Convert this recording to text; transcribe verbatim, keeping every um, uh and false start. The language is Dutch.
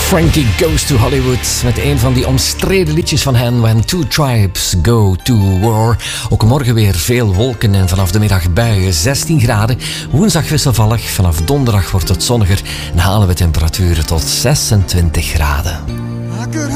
Frankie Goes to Hollywood met een van die omstreden liedjes van hen, When Two Tribes Go to War. Ook morgen weer veel wolken en vanaf de middag buien, zestien graden. Woensdag wisselvallig, vanaf donderdag wordt het zonniger en halen we temperaturen tot zesentwintig graden.